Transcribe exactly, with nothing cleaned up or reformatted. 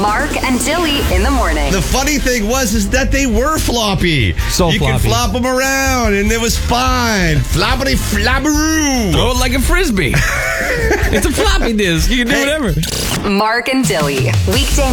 Mark and Dilly in the morning. The funny thing was is that they were floppy. So you floppy. could flop them around, and it was fine. Floppity flabberoo. Throw it like a frisbee. It's a floppy disk. You can do Hey. whatever. Mark and Dilly, weekday